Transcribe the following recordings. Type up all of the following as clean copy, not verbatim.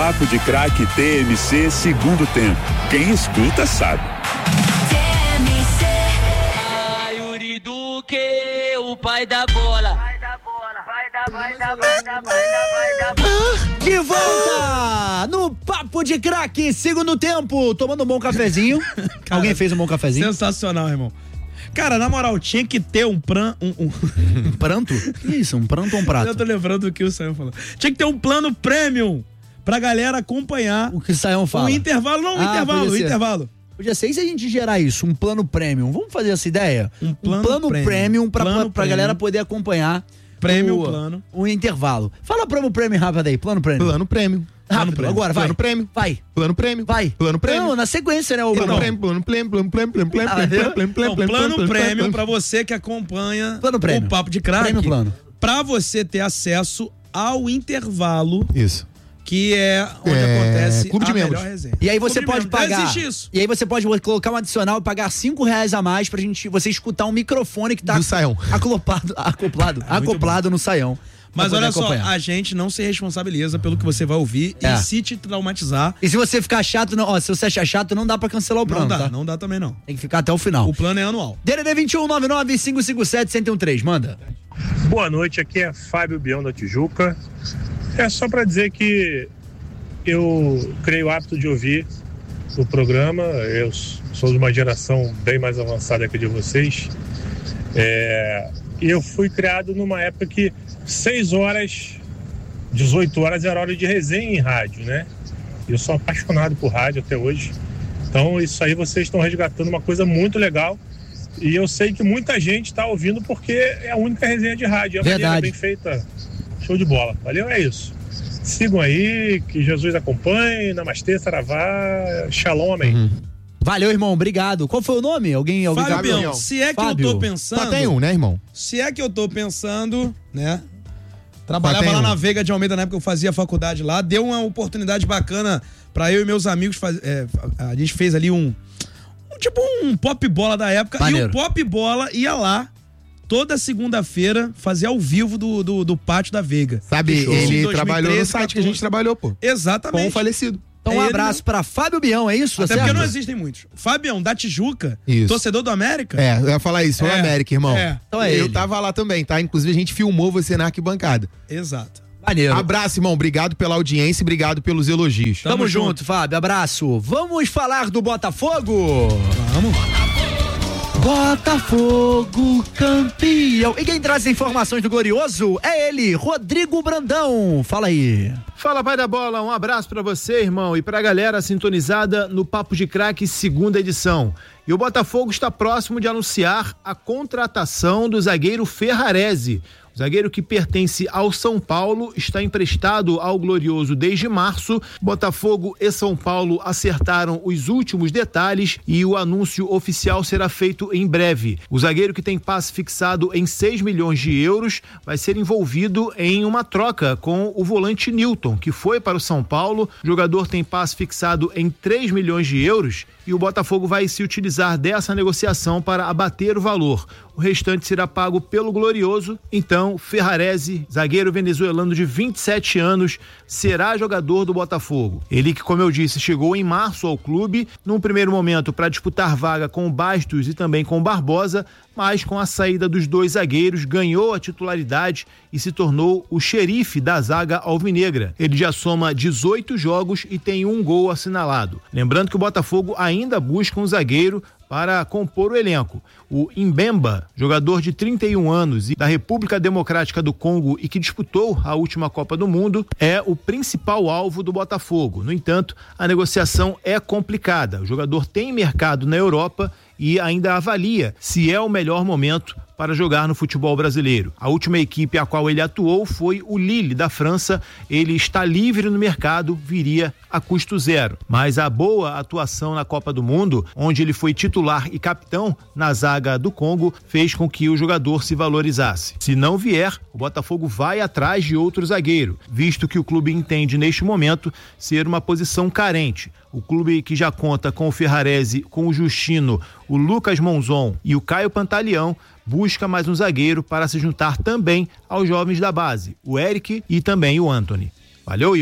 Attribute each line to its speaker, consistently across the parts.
Speaker 1: Papo de Craque TMC segundo tempo. Quem escuta sabe.
Speaker 2: Yuri Duque, o pai da bola. Vai da bola.
Speaker 3: De volta no Papo de Craque, segundo tempo, tomando um bom cafezinho.
Speaker 4: Cara,
Speaker 3: alguém fez um bom cafezinho?
Speaker 4: Sensacional, irmão. Cara, na moral, tinha que ter um
Speaker 3: pranto? Que isso, um pranto ou um prato?
Speaker 4: Eu tô lembrando do que o Sayão falou. Tinha que ter um plano premium pra galera acompanhar
Speaker 3: o que o Sayão fala.
Speaker 4: O intervalo, o intervalo.
Speaker 3: Podia ser, e se a gente gerar isso, um plano premium? Vamos fazer essa ideia? Um plano premium pra galera poder acompanhar o intervalo. Fala promo premium rápido aí, plano premium.
Speaker 5: Plano premium.
Speaker 3: Rápido, agora vai.
Speaker 5: Plano premium.
Speaker 3: Vai.
Speaker 5: Plano premium.
Speaker 3: Vai.
Speaker 5: Plano premium.
Speaker 3: Não, na sequência, né?
Speaker 5: Plano
Speaker 4: premium pra você que acompanha o Papo de Craque. Pra você ter acesso ao intervalo.
Speaker 5: Isso.
Speaker 4: Que é onde acontece
Speaker 5: Clube de membros.
Speaker 4: Melhor resenha.
Speaker 3: E aí você pode pagar.
Speaker 4: Não existe isso.
Speaker 3: E aí você pode colocar um adicional e pagar R$5 a mais pra você escutar um microfone que tá
Speaker 5: do Sayão.
Speaker 3: acoplado no Sayão.
Speaker 4: Mas olha só, a gente não se responsabiliza pelo que você vai ouvir e se te traumatizar.
Speaker 3: E se você ficar chato, se você achar chato, não dá pra cancelar o plano,
Speaker 4: Não dá também não.
Speaker 3: Tem que ficar até o final.
Speaker 4: O plano é anual.
Speaker 3: DDD 21 99 557 1013, manda.
Speaker 6: Boa noite, aqui é Fábio Bião da Tijuca. É só pra dizer que eu criei o hábito de ouvir o programa. Eu sou de uma geração bem mais avançada que a de vocês. E eu fui criado numa época que 6 horas, 18 horas era hora de resenha em rádio, né? Eu sou apaixonado por rádio até hoje. Então isso aí vocês estão resgatando uma coisa muito legal. E eu sei que muita gente está ouvindo porque é a única resenha de rádio. É uma bem feita. Show de bola. Valeu, é isso. Sigam aí, que Jesus acompanhe. Namastê, saravá, shalom, amém.
Speaker 3: Valeu, irmão, obrigado. Qual foi o nome? Alguém
Speaker 4: Fábio, se é que eu tô pensando...
Speaker 5: Só tem um, né, irmão?
Speaker 4: Se é que eu tô pensando, né? Trabalhava lá na Veiga de Almeida na época que eu fazia faculdade lá. Deu uma oportunidade bacana pra eu e meus amigos. A gente fez ali tipo um pop bola da época. Maneiro. E o pop bola ia lá toda segunda-feira fazer ao vivo do pátio da Veiga.
Speaker 5: Sabe, ele trabalhou no site que a gente trabalhou, pô.
Speaker 4: Exatamente.
Speaker 5: Com o falecido.
Speaker 3: Então um abraço pra Fábio Bião, é isso?
Speaker 4: Até porque não existem muitos. Fabião, da Tijuca, torcedor do América.
Speaker 5: Eu ia falar isso, o América, irmão.
Speaker 3: Então é
Speaker 5: eu tava lá também, tá? Inclusive a gente filmou você na arquibancada.
Speaker 4: Exato.
Speaker 3: Maneiro.
Speaker 5: Abraço, irmão. Obrigado pela audiência e obrigado pelos elogios.
Speaker 3: Tamo junto, Fábio. Abraço. Vamos falar do Botafogo?
Speaker 4: Vamos.
Speaker 3: Botafogo campeão. E quem traz informações do Glorioso é ele, Rodrigo Brandão. Fala aí.
Speaker 7: Fala, pai da bola. Um abraço pra você, irmão, e pra galera sintonizada no Papo de Craque, segunda edição. E o Botafogo está próximo de anunciar a contratação do zagueiro Ferrarese. O zagueiro que pertence ao São Paulo está emprestado ao Glorioso desde março. Botafogo e São Paulo acertaram os últimos detalhes e o anúncio oficial será feito em breve. O zagueiro, que tem passe fixado em 6 milhões de euros, vai ser envolvido em uma troca com o volante Newton, que foi para o São Paulo. O jogador tem passe fixado em 3 milhões de euros e o Botafogo vai se utilizar dessa negociação para abater o valor. O restante será pago pelo Glorioso. Então, Ferrarese, zagueiro venezuelano de 27 anos, será jogador do Botafogo. Ele que, como eu disse, chegou em março ao clube, num primeiro momento para disputar vaga com o Bastos e também com o Barbosa, mas com a saída dos dois zagueiros ganhou a titularidade e se tornou o xerife da zaga alvinegra. Ele já soma 18 jogos e tem 1 gol assinalado. Lembrando que o Botafogo ainda busca um zagueiro para compor o elenco. O Mbemba, jogador de 31 anos e da República Democrática do Congo e que disputou a última Copa do Mundo, é o principal alvo do Botafogo. No entanto, a negociação é complicada. O jogador tem mercado na Europa e ainda avalia se é o melhor momento para jogar no futebol brasileiro. A última equipe a qual ele atuou foi o Lille, da França. Ele está livre no mercado, viria a custo zero. Mas a boa atuação na Copa do Mundo, onde ele foi titular e capitão na zaga do Congo, fez com que o jogador se valorizasse. Se não vier, o Botafogo vai atrás de outro zagueiro, visto que o clube entende neste momento ser uma posição carente. O clube, que já conta com o Ferrarese, com o Justino, o Lucas Monzon e o Caio Pantaleão, busca mais um zagueiro para se juntar também aos jovens da base, o Eric e também o Anthony. Valeu, Yuri.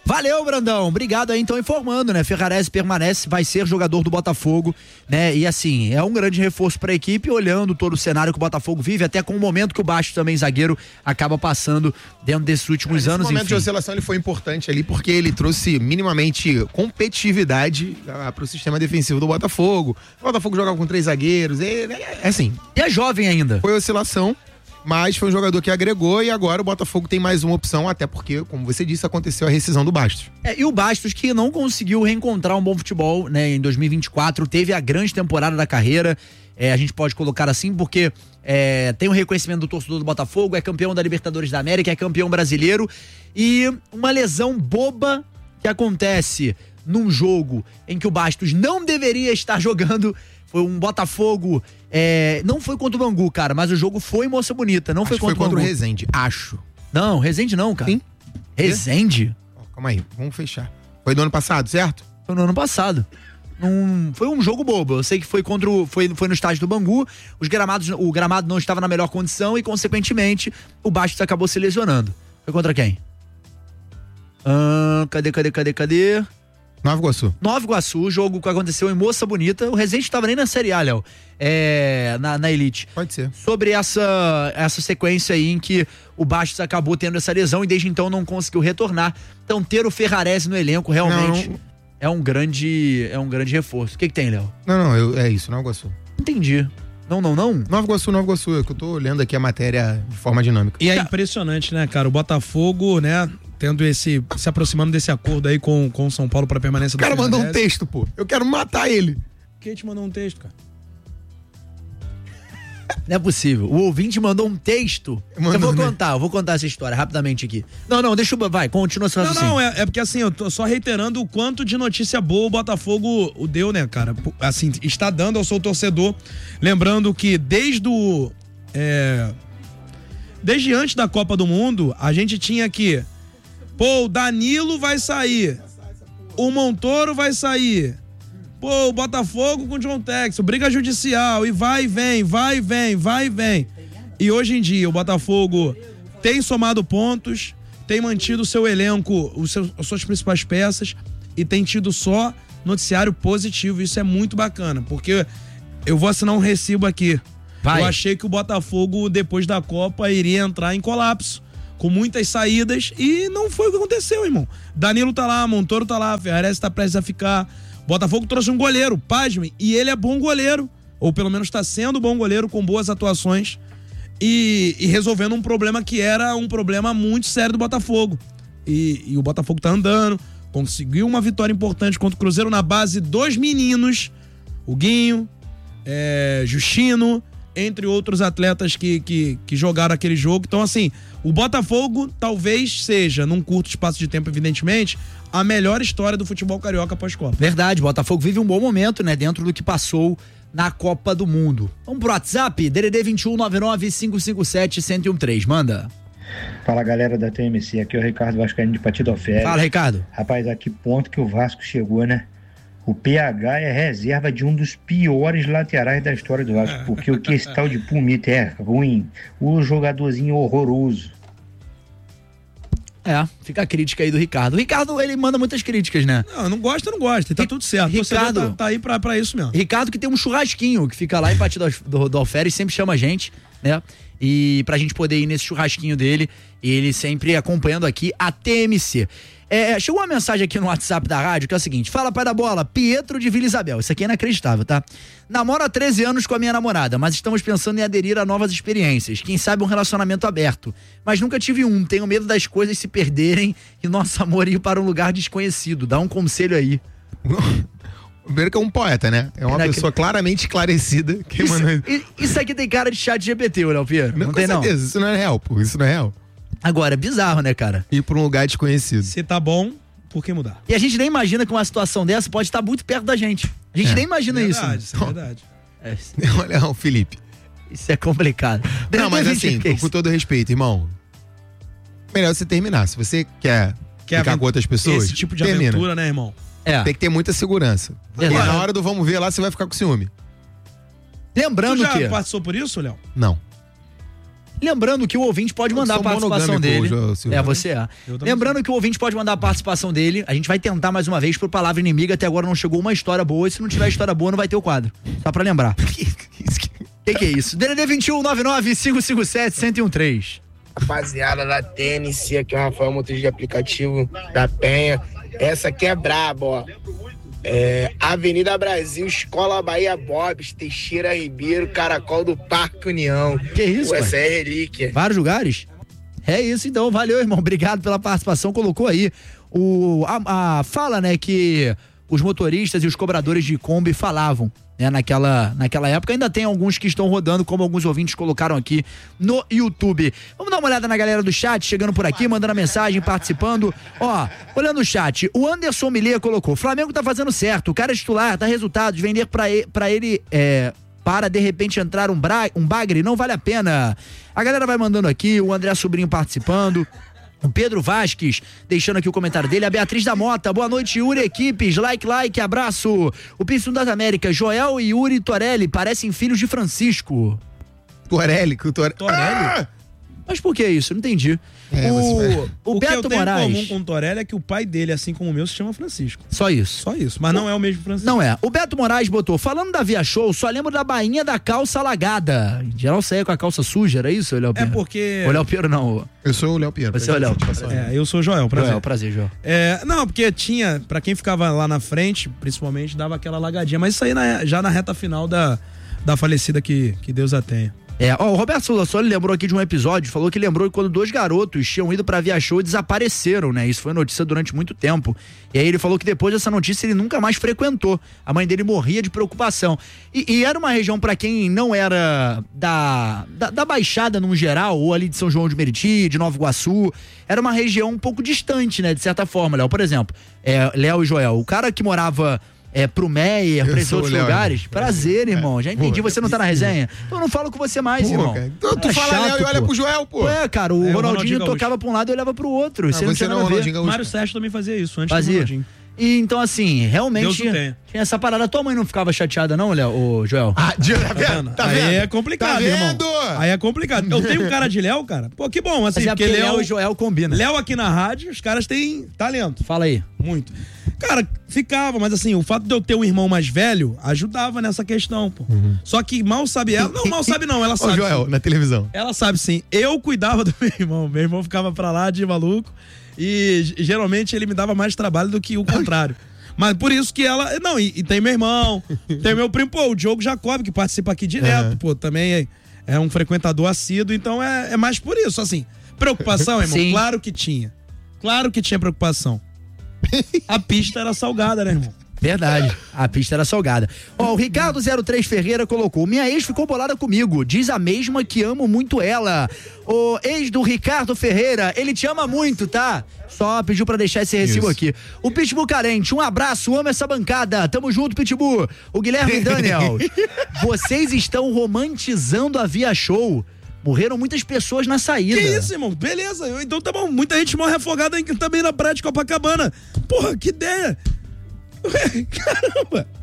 Speaker 3: Valeu, Brandão. Obrigado aí, então, informando, né? Ferrarese permanece, vai ser jogador do Botafogo, né? E assim, é um grande reforço pra equipe, olhando todo o cenário que o Botafogo vive, até com o momento que o Bastos também, zagueiro, acaba passando dentro desses últimos anos.
Speaker 5: Esse momento de oscilação ele foi importante ali, porque ele trouxe minimamente competitividade pro sistema defensivo do Botafogo. O Botafogo jogava com 3 zagueiros, é assim.
Speaker 3: E é jovem ainda.
Speaker 5: Foi oscilação. Mas foi um jogador que agregou e agora o Botafogo tem mais uma opção, até porque, como você disse, aconteceu a rescisão do Bastos.
Speaker 3: E o Bastos que não conseguiu reencontrar um bom futebol, né, em 2024, teve a grande temporada da carreira, a gente pode colocar assim, porque tem o reconhecimento do torcedor do Botafogo, é campeão da Libertadores da América, é campeão brasileiro, e uma lesão boba que acontece num jogo em que o Bastos não deveria estar jogando. Foi um Botafogo, não foi contra o Bangu, cara, mas o jogo foi em Moça Bonita, não foi contra o Bangu.
Speaker 5: Foi contra o Resende, acho.
Speaker 3: Não, Resende não, cara.
Speaker 5: Sim.
Speaker 3: Resende?
Speaker 5: Calma aí, vamos fechar. Foi do ano passado, certo?
Speaker 3: Foi no ano passado. Foi um jogo bobo. Eu sei que foi foi no estádio do Bangu, o gramado não estava na melhor condição e, consequentemente, o Bastos acabou se lesionando. Foi contra quem? Cadê?
Speaker 5: Nova Iguaçu.
Speaker 3: Nova Iguaçu, o jogo que aconteceu em Moça Bonita. O Resende estava nem na Série A, Léo. Na Elite.
Speaker 5: Pode ser.
Speaker 3: Sobre essa sequência aí em que o Bastos acabou tendo essa lesão e desde então não conseguiu retornar. Então ter o Ferrarese no elenco realmente é um grande reforço. O que tem, Léo?
Speaker 5: Não, é isso, Nova Iguaçu.
Speaker 3: Entendi. Não. Nova
Speaker 5: Iguaçu, é que eu tô olhando aqui a matéria de forma dinâmica.
Speaker 4: E é impressionante, né, cara? O Botafogo, né, se aproximando desse acordo aí com o São Paulo pra permanência do
Speaker 5: Ferrarese. O cara mandou um texto, pô. Eu quero matar ele.
Speaker 4: Quem te mandou um texto, cara?
Speaker 3: Não é possível. O ouvinte mandou um texto. Eu vou contar essa história rapidamente aqui. Não, deixa eu... Vai, continua seu raciocínio.
Speaker 4: Não, é porque assim, eu tô só reiterando o quanto de notícia boa o Botafogo deu, né, cara? Assim, está dando ao seu torcedor. Lembrando que desde antes da Copa do Mundo, a gente tinha que... o Danilo vai sair. O Montoro vai sair. O Botafogo com o John Texo, briga judicial, e vai e vem. E hoje em dia, o Botafogo tem somado pontos, tem mantido o seu elenco, as suas principais peças, e tem tido só noticiário positivo. Isso é muito bacana, porque eu vou assinar um recibo aqui.
Speaker 3: Vai.
Speaker 4: Eu achei que o Botafogo, depois da Copa, iria entrar em colapso, com muitas saídas, e não foi o que aconteceu, irmão. Danilo tá lá, Montoro tá lá, Ferrarese tá prestes a ficar. Botafogo trouxe um goleiro, pasmem, e ele é bom goleiro, ou pelo menos está sendo bom goleiro, com boas atuações, e resolvendo um problema que era um problema muito sério do Botafogo. E o Botafogo tá andando, conseguiu uma vitória importante contra o Cruzeiro na base dos meninos, o Guinho, Justino, entre outros atletas que jogaram aquele jogo. Então, assim, o Botafogo talvez seja, num curto espaço de tempo, evidentemente, a melhor história do futebol carioca pós-Copa.
Speaker 3: Verdade, o Botafogo vive um bom momento, né, dentro do que passou na Copa do Mundo. Vamos pro WhatsApp, DDD 2199-557-1013, manda.
Speaker 8: Fala, galera da TMC, aqui é o Ricardo Vascaíno de Partido Alferes.
Speaker 3: Fala, Ricardo.
Speaker 8: Rapaz, a que ponto que o Vasco chegou, né? O PH é reserva de um dos piores laterais da história do Vasco, porque o que esse tal de Pumita é ruim, o jogadorzinho horroroso.
Speaker 3: Fica a crítica aí do Ricardo. O Ricardo, ele manda muitas críticas, né?
Speaker 4: Não gosta, tá tudo certo.
Speaker 3: Ricardo
Speaker 4: tá aí pra isso mesmo.
Speaker 3: Ricardo que tem um churrasquinho, que fica lá em Partido do Alferes, sempre chama a gente, né? E pra gente poder ir nesse churrasquinho dele, ele sempre acompanhando aqui a TMC. Chegou uma mensagem aqui no WhatsApp da rádio que é o seguinte: fala, pai da bola, Pietro de Vila Isabel. Isso aqui é inacreditável, tá? Namoro há 13 anos com a minha namorada, mas estamos pensando em aderir a novas experiências. Quem sabe um relacionamento aberto. Mas nunca tive um, tenho medo das coisas se perderem e nosso amor ir para um lugar desconhecido. Dá um conselho aí.
Speaker 5: Primeiro que é um poeta, né? É uma pessoa claramente esclarecida.
Speaker 3: Isso aqui tem cara de chat GPT, Léo Pierre. Não tem,
Speaker 5: com certeza, não. Isso não é real, pô. Isso não é real.
Speaker 3: Agora, é bizarro, né, cara?
Speaker 5: Ir pra um lugar desconhecido.
Speaker 4: Se tá bom, por que mudar?
Speaker 3: E a gente nem imagina que uma situação dessa pode estar muito perto da gente. A gente nem imagina
Speaker 4: verdade,
Speaker 3: isso.
Speaker 4: Isso é verdade.
Speaker 5: Olha o Felipe.
Speaker 3: Isso é complicado.
Speaker 5: Não, mas assim, com todo respeito, irmão, melhor você terminar. Se você quer ficar com outras pessoas,
Speaker 4: esse tipo de aventura, né, irmão?
Speaker 5: Tem que ter muita segurança. E na hora do vamos ver lá, você vai ficar com ciúme.
Speaker 3: Lembrando
Speaker 4: que...
Speaker 3: Tu já
Speaker 4: passou por isso, Léo?
Speaker 5: Não.
Speaker 3: Lembrando que o ouvinte pode mandar a participação dele. Você é. Lembrando que o ouvinte pode mandar a participação dele. A gente vai tentar mais uma vez por palavra inimiga. Até agora não chegou uma história boa. E se não tiver história boa, não vai ter o quadro. Só pra lembrar. Que é isso? DDD 21 99 557 1013.
Speaker 9: Rapaziada da TNC, aqui é o Rafael, motorista de aplicativo da Penha. Essa aqui é braba, ó. Avenida Brasil, Escola Bahia Bobs, Teixeira Ribeiro, Caracol do Parque União.
Speaker 3: Que isso,
Speaker 9: essa é relíquia.
Speaker 3: Vários lugares? É isso então, valeu, irmão. Obrigado pela participação. Colocou aí a fala, né, que os motoristas e os cobradores de Kombi falavam, né, naquela época. Ainda tem alguns que estão rodando, como alguns ouvintes colocaram aqui no YouTube. Vamos dar uma olhada na galera do chat, chegando por aqui, mandando a mensagem, participando. Ó, olhando o chat, o Anderson Millet colocou: Flamengo tá fazendo certo, o cara é titular, dá resultados, vender pra ele para de repente entrar um bagre, não vale a pena. A galera vai mandando aqui, o André Sobrinho participando. O Pedro Vasques, deixando aqui o comentário dele. A Beatriz da Mota, boa noite, Yuri, equipes, like, abraço. O Príncipe das Américas, Joel e Yuri Torelli, parecem filhos de Francisco.
Speaker 5: Torelli?
Speaker 3: Ah! Mas por que isso? Não entendi. O Beto
Speaker 4: que eu
Speaker 3: Moraes.
Speaker 4: tenho em comum com o Torelli é que o pai dele, assim como o meu, se chama Francisco.
Speaker 3: Só isso.
Speaker 4: Mas não é o mesmo Francisco.
Speaker 3: Não é. O Beto Moraes botou: falando da Via Show, só lembro da bainha da calça alagada. Em geral saía com a calça suja, era isso, Léo Piero?
Speaker 4: É porque...
Speaker 3: O Léo Piero não.
Speaker 5: Eu sou o Léo Piero.
Speaker 3: Você é o Léo.
Speaker 4: Eu sou o Joel, prazer.
Speaker 3: Prazer, Joel.
Speaker 4: Não, porque tinha, pra quem ficava lá na frente, principalmente, dava aquela alagadinha. Mas isso aí já na reta final da falecida, que Deus a tenha.
Speaker 3: O Roberto Solassoli lembrou aqui de um episódio, falou que lembrou que quando 2 garotos tinham ido pra Via Show e desapareceram, né? Isso foi notícia durante muito tempo. E aí ele falou que depois dessa notícia ele nunca mais frequentou. A mãe dele morria de preocupação. E era uma região, pra quem não era da Baixada no geral, ou ali de São João de Meriti, de Nova Iguaçu, era uma região um pouco distante, né? De certa forma, Léo. Por exemplo, Léo e Joel, o cara que morava... pro Meyer, pra esses outros lugares. Prazer, irmão. Já entendi, você não tá na resenha? Então eu não falo com você mais, irmão.
Speaker 5: Então tu fala Léo e olha pro Joel, pô.
Speaker 3: Cara, o Ronaldinho tocava pra um lado e olhava pro outro. Você não tinha nada a ver.
Speaker 4: Mário Sérgio também fazia isso, antes do Ronaldinho.
Speaker 3: E então, assim, realmente tinha essa parada. Tua mãe não ficava chateada, não, Léo, Joel?
Speaker 5: Tá vendo?
Speaker 4: Aí é complicado, irmão. Aí é complicado. Eu tenho um cara de Léo, cara. Pô, que bom, assim, porque
Speaker 3: Léo e Joel combinam.
Speaker 4: Léo aqui na rádio, os caras têm talento.
Speaker 3: Fala aí.
Speaker 4: Muito. Cara, ficava, mas assim, o fato de eu ter um irmão mais velho ajudava nessa questão, pô. Só que mal sabe ela. Não, mal sabe não, ela sabe.
Speaker 5: Ô, Joel, na televisão.
Speaker 4: Ela sabe sim. Eu cuidava do meu irmão. Meu irmão ficava pra lá de maluco. E geralmente ele me dava mais trabalho do que o contrário. Mas por isso que ela... Não, e tem meu irmão, tem meu primo, pô, o Diogo Jacob, que participa aqui direto, pô, também é um frequentador assíduo, então é mais por isso, assim. Preocupação, irmão? Sim. Claro que tinha. Claro que tinha preocupação. A pista era salgada, né, irmão?
Speaker 3: Verdade, a pista era salgada. O Ricardo 03 Ferreira colocou: minha ex ficou bolada comigo, diz a mesma que amo muito ela. O ex do Ricardo Ferreira, ele te ama muito, tá? Só pediu pra deixar esse recibo aqui. O Pitbull Carente, um abraço, amo essa bancada, tamo junto, Pitbull. O Guilherme Daniel, vocês estão romantizando a Via Show. Morreram muitas pessoas na saída.
Speaker 4: Que isso, irmão? Beleza, então tá bom. Muita gente morre afogada também na praia de Copacabana. Porra, que ideia. Caramba!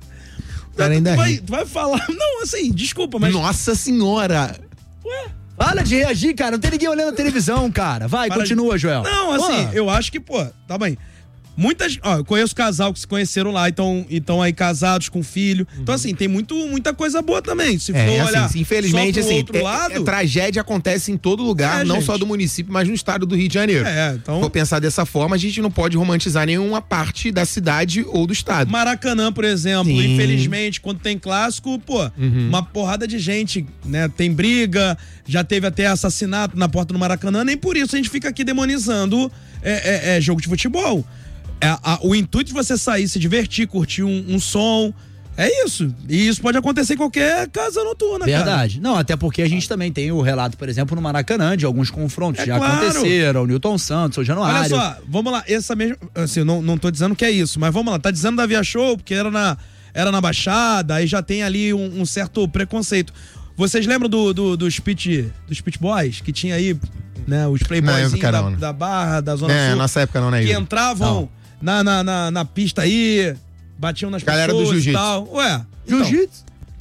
Speaker 4: Tu vai falar. Não, assim, desculpa, mas.
Speaker 5: Nossa senhora!
Speaker 3: Ué? Para de reagir, cara. Não tem ninguém olhando a televisão, cara. Vai, continua, Joel.
Speaker 4: Não, assim, eu acho que, pô, tá bem. Eu conheço casal que se conheceram lá e estão aí casados com filho. Então, assim, tem muita coisa boa também. Se for olhar,
Speaker 5: assim, infelizmente,
Speaker 4: só pro outro lado,
Speaker 5: tragédia acontece em todo lugar, não só do município, mas no estado do Rio de Janeiro.
Speaker 4: Então...
Speaker 5: Se for pensar dessa forma, a gente não pode romantizar nenhuma parte da cidade ou do estado.
Speaker 4: Maracanã, por exemplo, infelizmente, quando tem clássico, pô, uma porrada de gente, né? Tem briga, já teve até assassinato na porta do Maracanã, nem por isso a gente fica aqui demonizando jogo de futebol. O intuito de você sair, se divertir, curtir um som, é isso. E isso pode acontecer em qualquer casa noturna,
Speaker 3: Verdade. Não, até porque a gente também tem o relato, por exemplo, no Maracanã, de alguns confrontos já aconteceram. O Newton Santos, o Januário.
Speaker 4: Olha só, vamos lá, essa mesma... Assim, eu não tô dizendo que é isso, mas vamos lá, tá dizendo da Via Show, porque era na Baixada, aí já tem ali um certo preconceito. Vocês lembram dos Pit Boys, que tinha aí, né, os playboys da Barra, da Zona Sul?
Speaker 5: Nossa época não, né?
Speaker 4: Que entravam... Na pista aí, batiam nas
Speaker 5: galera
Speaker 4: pessoas
Speaker 5: do jiu-jitsu
Speaker 4: e tal.
Speaker 3: Jiu-jitsu?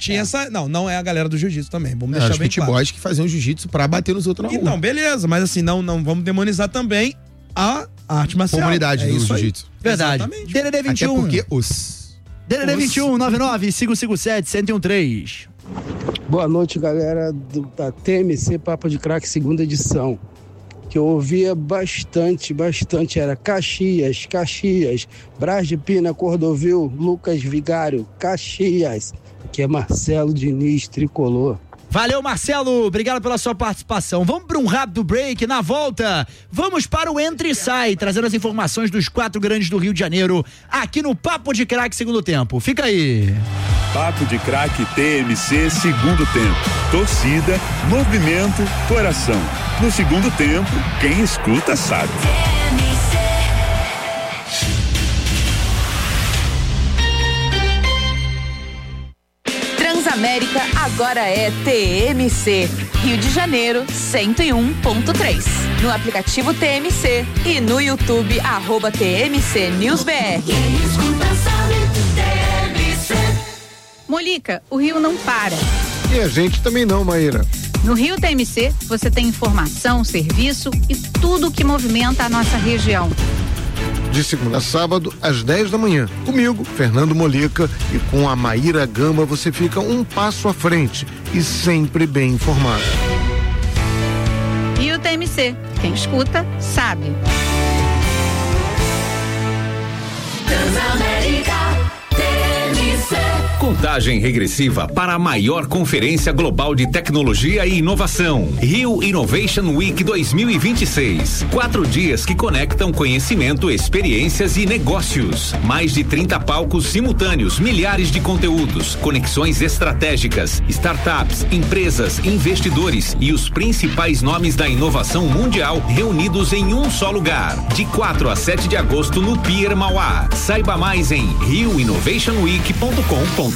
Speaker 4: Tinha essa. Não é a galera do jiu-jitsu também. Vamos deixar
Speaker 5: Os
Speaker 4: bem
Speaker 5: pit
Speaker 4: claro.
Speaker 5: boys que faziam jiu-jitsu pra bater nos outros na rua.
Speaker 4: Então, beleza, mas assim, não vamos demonizar também a arte marcial.
Speaker 5: Comunidade do
Speaker 4: isso aí.
Speaker 5: jiu-jitsu.
Speaker 3: Verdade.
Speaker 4: Exatamente.
Speaker 3: DDD
Speaker 5: Até
Speaker 3: 21.
Speaker 5: porque
Speaker 3: DDD 21 99 557 1013.
Speaker 10: Boa noite, galera da TMC Papo de Crack, segunda edição. Que eu ouvia bastante, era Caxias, Brás de Pina, Cordovil, Lucas Vigário, Caxias. Aqui é Marcelo Diniz, Tricolor.
Speaker 3: Valeu, Marcelo. Obrigado pela sua participação. Vamos para um rápido break. Na volta, vamos para o Entra e Sai, trazendo as informações dos 4 grandes do Rio de Janeiro, aqui no Papo de Crack Segundo Tempo. Fica aí.
Speaker 1: Papo de Crack TMC Segundo Tempo. Torcida, movimento, coração. No segundo tempo, quem escuta sabe.
Speaker 11: Transamérica agora é TMC. Rio de Janeiro 101.3. No aplicativo TMC e no YouTube @TMC News BR.
Speaker 12: Molica, o Rio não para.
Speaker 13: E a gente também não, Maíra.
Speaker 12: No Rio TMC, você tem informação, serviço e tudo que movimenta a nossa região.
Speaker 13: De segunda a sábado, às 10 da manhã. Comigo, Fernando Molica, e com a Maíra Gamba você fica um passo à frente e sempre bem informado.
Speaker 12: Rio TMC, quem escuta, sabe.
Speaker 14: Transamérica TMC. Contagem regressiva para a maior conferência global de tecnologia e inovação. Rio Innovation Week 2026. 4 dias que conectam conhecimento, experiências e negócios. Mais de 30 palcos simultâneos, milhares de conteúdos, conexões estratégicas, startups, empresas, investidores e os principais nomes da inovação mundial reunidos em um só lugar. De 4 a 7 de agosto no Pier Mauá. Saiba mais em rioinnovationweek.com.br.